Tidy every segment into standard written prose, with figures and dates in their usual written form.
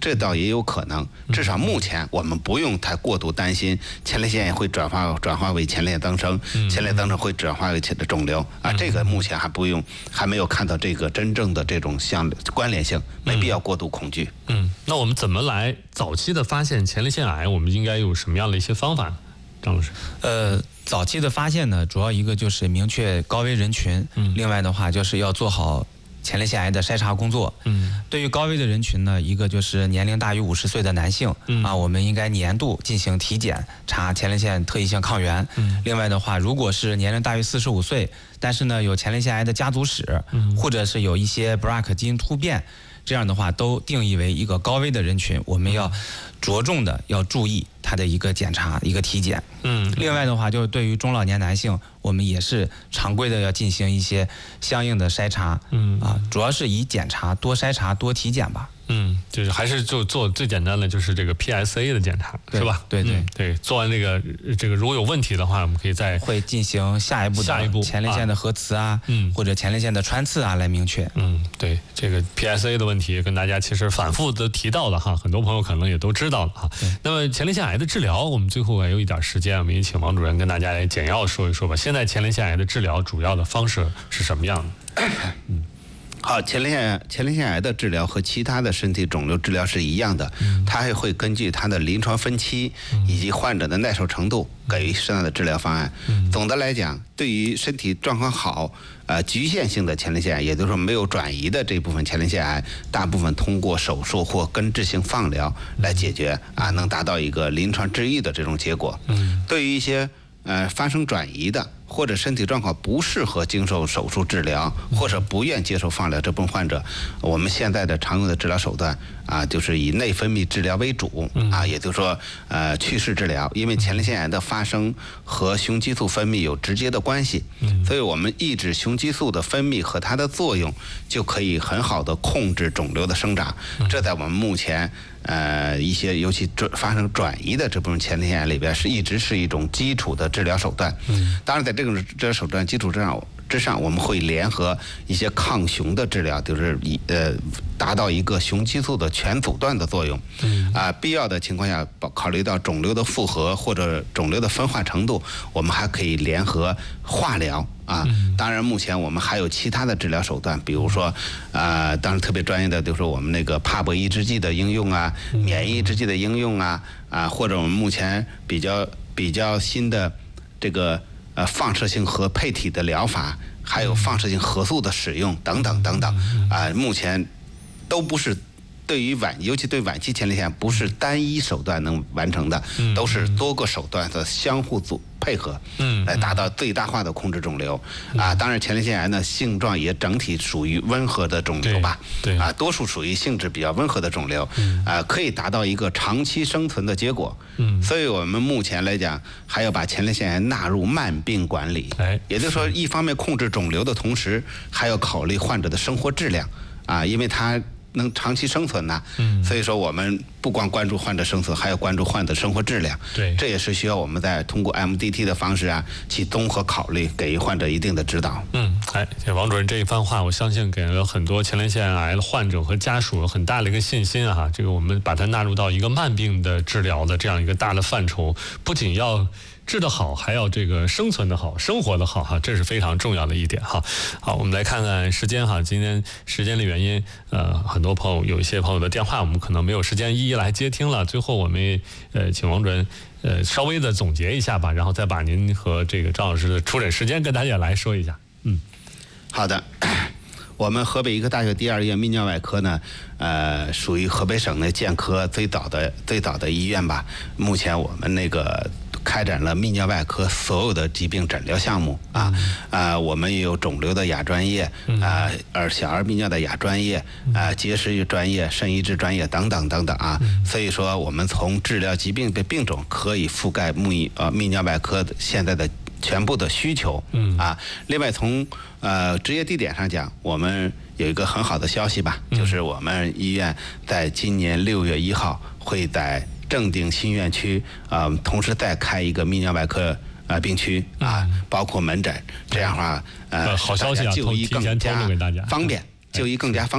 这倒也有可能。至少目前我们不用太过度担心前列腺炎会转化为前列增生，前列增生会转化为肿瘤啊，这个目前还没有看到这个真正的这种关联性，没必要过度恐惧。 那我们怎么来早期的发现前列腺癌？我们应该有什么样的一些方法？张老师， 早期的发现呢，主要一个就是明确高危人群，另外的话就是要做好前列腺癌的筛查工作。对于高危的人群呢，一个就是年龄大于50岁的男性，我们应该年度进行体检，查前列腺特异性抗原。另外的话，如果是年龄大于45岁，但是呢有前列腺癌的家族史，或者是有一些 BRCA 基因突变，这样的话都定义为一个高危的人群，我们要着重的要注意他的一个检查、一个体检。另外的话，就是对于中老年男性，我们也是常规的要进行一些相应的筛查。主要是以检查、多筛查、多体检吧。 就是还是就做最简单的，就是这个 PSA 的检查，是吧？对，做完这个如果有问题的话，我们可以会进行下一步前列腺的核磁或者前列腺的穿刺来明确。 对，这个 PSA 的问题跟大家其实反复的提到了哈，很多朋友可能也都知道了哈。那么前列腺癌的治疗，我们最后还有一点时间，我们也请王主任跟大家来简要说一说吧。现在前列腺癌的治疗主要的方式是什么样的？ 好，前列腺癌的治疗和其他的身体肿瘤治疗是一样的，它还会根据它的临床分期以及患者的耐受程度给予适当的治疗方案。总的来讲，对于身体状况好、局限性的前列腺癌，也就是说没有转移的这部分前列腺癌，大部分通过手术或根治性放疗来解决能达到一个临床治愈的这种结果。对于一些发生转移的，或者身体状况不适合经受手术治疗，或者不愿接受放疗这部分患者，我们现在的常用的治疗手段就是以内分泌治疗为主也就是说去势治疗，因为前列腺癌的发生和雄激素分泌有直接的关系，所以我们抑制雄激素的分泌和它的作用，就可以很好的控制肿瘤的生长。这在我们目前一些尤其发生转移的这部分前列腺癌里边一直是一种基础的治疗手段。当然在这种治疗手段基础之上，我们会联合一些抗雄的治疗，就是达到一个雄激素的全阻断的作用。必要的情况下，考虑到肿瘤的复合或者肿瘤的分化程度，我们还可以联合化疗。当然目前我们还有其他的治疗手段，比如说当然特别专业的就是我们那个帕铂抑制剂的应用免疫抑制剂的应用或者我们目前比较新的这个放射性核配体的疗法，还有放射性核素的使用等等等等目前都不是对于尤其对晚期前列腺不是单一手段能完成的，都是多个手段的相互配合，来达到最大化的控制肿瘤。当然前列腺癌呢性状也整体属于温和的肿瘤吧，多数属于性质比较温和的肿瘤，可以达到一个长期生存的结果。所以我们目前来讲，还要把前列腺癌纳入慢病管理，也就是说，一方面控制肿瘤的同时，还要考虑患者的生活质量因为它能长期生存所以说我们不光关注患者生存，还要关注患者生活质量。这也是需要我们在通过 MDT 的方式去综合考虑，给予患者一定的指导。 王主任这一番话，我相信给了很多前列腺癌的患者和家属很大的一个信心这个我们把它纳入到一个慢病的治疗的这样一个大的范畴，不仅要治得好，还要这个生存的好，生活的好这是非常重要的一点好，我们来看看时间今天时间的原因，很多朋友有一些朋友的电话我们可能没有时间一一来接听了。最后我们请王主任稍微的总结一下吧，然后再把您和这个张老师的出诊时间跟大家来说一下。 好的。我们河北医科大学第2医院泌尿外科呢，属于河北省的健科最早的医院吧。目前我们那个开展了泌尿外科所有的疾病诊疗项目我们也有肿瘤的亚专业小儿泌尿的亚专业结石专业、肾移植专业等等等等所以说我们从治疗疾病的病种可以覆盖泌尿外科现在的全部的需求另外从职业地点上讲，我们有一个很好的消息吧，就是我们医院在今年6月1号会在正定新院区同时再开一个泌尿外科病区包括门诊，这样的话好消息就医更加方便，就医更加方便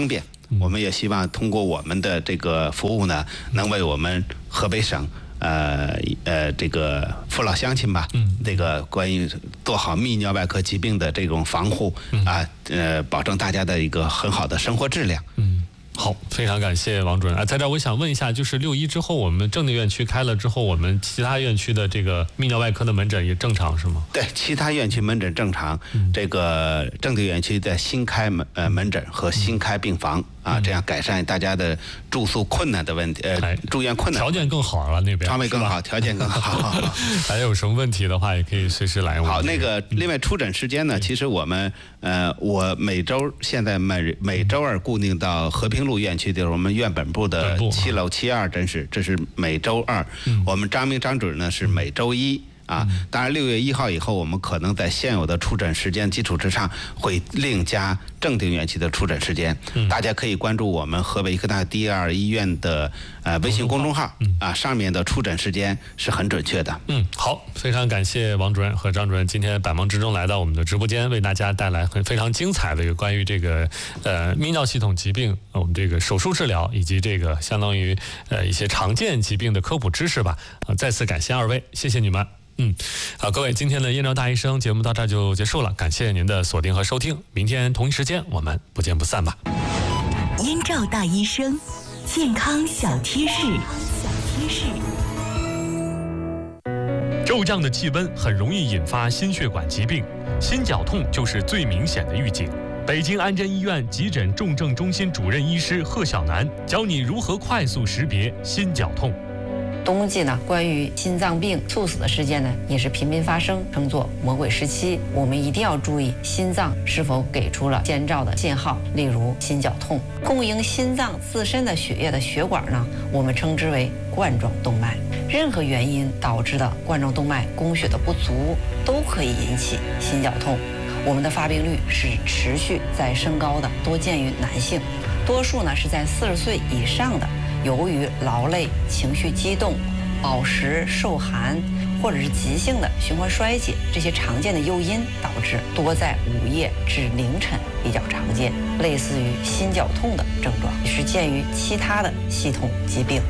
我们也希望通过我们的这个服务呢，能为我们河北省这个父老乡亲吧，这个关于做好泌尿外科疾病的这种防护保证大家的一个很好的生活质量。 好，非常感谢王主任。在这儿我想问一下，就是6.1之后，我们正定院区开了之后，我们其他院区的这个泌尿外科的门诊也正常是吗？ 对，其他院区门诊正常。这个正定院区在新开门诊和新开病房这样改善大家的住宿困难的问题，住院困难条件更好了，那边床位更好，条件更好。 还有什么问题的话，也可以随时来。 好，那个另外出诊时间呢，其实我们我现在每周二固定到和平路院区，就是我们院本部的7楼72诊室，这是每周二。我们张明张主任呢是每周一。当然6月1号以后，我们可能在现有的出诊时间基础之上，会另加正定院区的出诊时间。大家可以关注我们河北医科大学第2医院的微信公众号上面的出诊时间是很准确的。 好，非常感谢王主任和张主任今天百忙之中来到我们的直播间，为大家带来非常精彩的一个关于这个泌尿系统疾病，我们这个手术治疗以及这个相当于一些常见疾病的科普知识吧。再次感谢二位，谢谢你们。好，各位，今天的燕赵大医生节目到这就结束了，感谢您的锁定和收听，明天同一时间我们不见不散吧。 燕赵大医生，健康小贴士。 骤降的气温很容易引发心血管疾病，心绞痛就是最明显的预警。北京安贞医院急诊重症中心主任医师贺小楠教你如何快速识别心绞痛。 冬季呢，关于心脏病猝死的事件呢，也是频频发生，称作魔鬼时期。我们一定要注意心脏是否给出了先兆的信号，例如心绞痛。供应心脏自身的血液的血管呢，我们称之为冠状动脉。任何原因导致的冠状动脉供血的不足，都可以引起心绞痛。我们的发病率是持续在升高的，多见于男性，多数呢是在40岁以上的。由于劳累、情绪激动、饱食受寒，或者是急性的循环衰竭这些常见的诱因导致，多在午夜至凌晨比较常见，类似于心绞痛的症状，也是见于其他的系统疾病。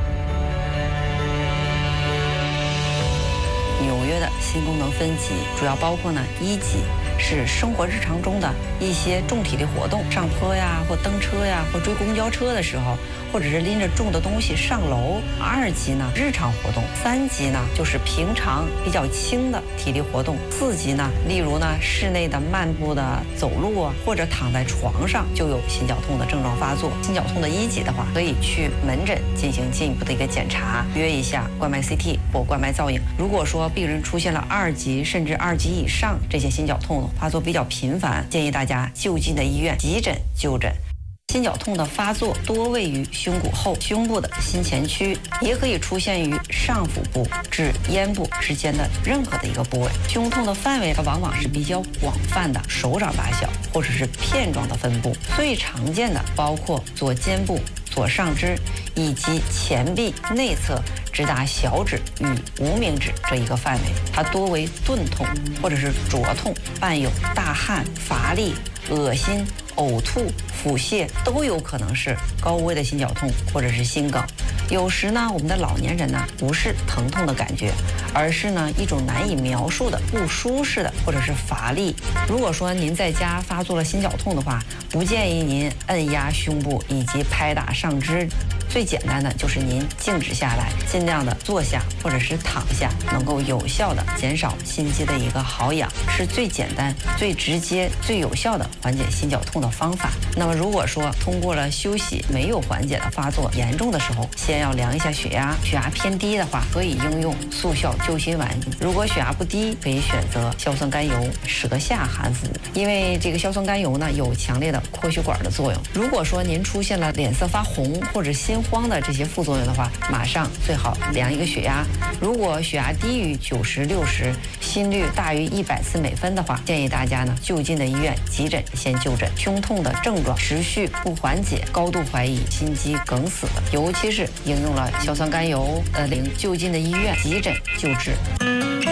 纽约的心功能分级主要包括呢，1级是生活日常中的一些重体力活动，上坡呀，或蹬车呀，或追公交车的时候，或者是拎着重的东西上楼。2级呢，日常活动。3级呢，就是平常比较轻的体力活动。4级呢，例如呢，室内的漫步的走路啊，或者躺在床上就有心绞痛的症状发作。心绞痛的1级的话，可以去门诊进行进一步的一个检查，约一下冠脉 CT 或冠脉造影。如果说病人出现了2级甚至2级以上这些心绞痛发作比较频繁，建议大家就近的医院急诊就诊。心绞痛的发作多位于胸骨后胸部的心前区，也可以出现于上腹部至咽部之间的任何的一个部位。胸痛的范围它往往是比较广泛的，手掌大小或者是片状的分布。最常见的包括左肩部、左上肢以及前臂内侧直达小指与无名指这一个范围，它多为钝痛或者是灼痛，伴有大汗、乏力、恶心、呕吐、腹泻，都有可能是高危的心绞痛或者是心梗。有时呢，我们的老年人呢不是疼痛的感觉，而是呢一种难以描述的不舒适的或者是乏力。如果说您在家发作了心绞痛的话，不建议您按压胸部以及拍打上肢。最简单的就是您静止下来，尽量的坐下或者是躺下，能够有效的减少心肌的一个耗氧，是最简单、最直接、最有效的缓解心绞痛的方法。那么如果说通过了休息没有缓解的发作严重的时候，先要量一下血压，血压偏低的话，可以应用速效救心丸；如果血压不低，可以选择硝酸甘油舌下含服，因为这个硝酸甘油呢有强烈的扩血管的作用。如果说您出现了脸色发红或者心慌的这些副作用的话，马上最好量一个血压。如果血压低于90、60，心率大于100次每分的话，建议大家呢就近的医院急诊先就诊。胸痛的症状持续不缓解，高度怀疑心肌梗死的，尤其是应用了硝酸甘油，就近的医院急诊救治。